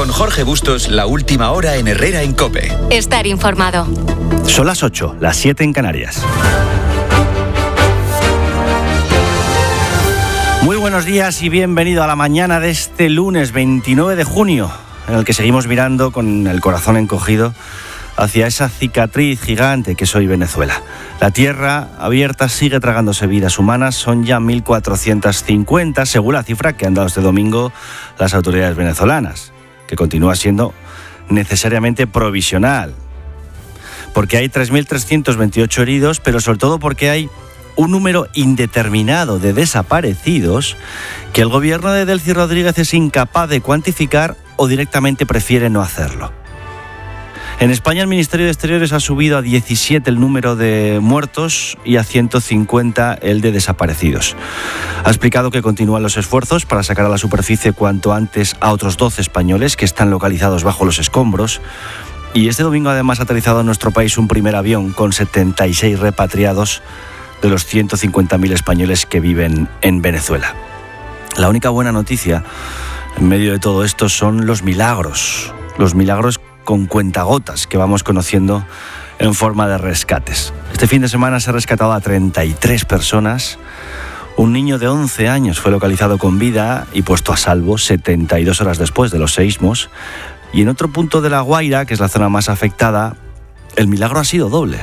Con Jorge Bustos, la última hora en Herrera en COPE. Estar informado. Son las 8, las 7 en Canarias. Muy buenos días y bienvenido a la mañana de este lunes 29 de junio, en el que seguimos mirando con el corazón encogido hacia esa cicatriz gigante que es hoy Venezuela. La tierra abierta sigue tragándose vidas humanas, son ya 1.450, según la cifra que han dado este domingo las autoridades venezolanas, que continúa siendo necesariamente provisional, porque hay 3.328 heridos, pero sobre todo porque hay un número indeterminado de desaparecidos que el gobierno de Delcy Rodríguez es incapaz de cuantificar o directamente prefiere no hacerlo. En España, el Ministerio de Exteriores ha subido a 17 el número de muertos y a 150 el de desaparecidos. Ha explicado que continúan los esfuerzos para sacar a la superficie cuanto antes a otros 12 españoles que están localizados bajo los escombros. Y este domingo además ha aterrizado en nuestro país un primer avión con 76 repatriados de los 150.000 españoles que viven en Venezuela. La única buena noticia en medio de todo esto son los milagros con cuentagotas que vamos conociendo en forma de rescates. Este fin de semana se ha rescatado a 33 personas. Un niño de 11 años fue localizado con vida y puesto a salvo 72 horas después de los seísmos. Y en otro punto de La Guaira, que es la zona más afectada, el milagro ha sido doble.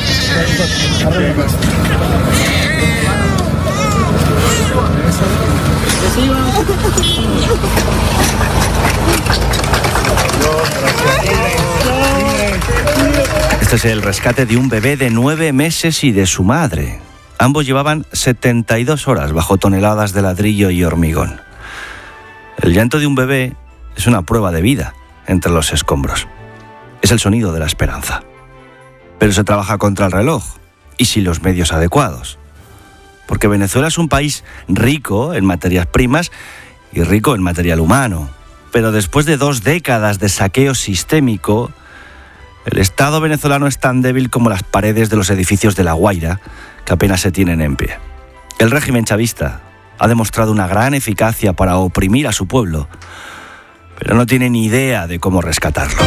Este es el rescate de un bebé de 9 meses y de su madre. Ambos llevaban 72 horas bajo toneladas de ladrillo y hormigón. El llanto de un bebé es una prueba de vida entre los escombros. Es el sonido de la esperanza. Pero se trabaja contra el reloj y sin los medios adecuados. Porque Venezuela es un país rico en materias primas y rico en material humano. Pero después de 2 décadas de saqueo sistémico, el Estado venezolano es tan débil como las paredes de los edificios de La Guaira, que apenas se tienen en pie. El régimen chavista ha demostrado una gran eficacia para oprimir a su pueblo, pero no tiene ni idea de cómo rescatarlo.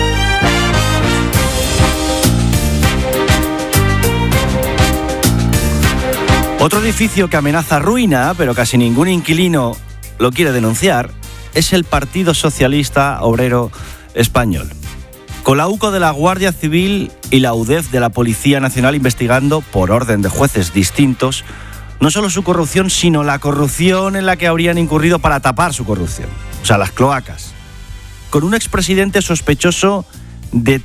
Otro edificio que amenaza ruina, pero casi ningún inquilino lo quiere denunciar, es el Partido Socialista Obrero Español. Con la UCO de la Guardia Civil y la UDEF de la Policía Nacional investigando, por orden de jueces distintos, no solo su corrupción, sino la corrupción en la que habrían incurrido para tapar su corrupción. O sea, las cloacas. Con un expresidente sospechoso de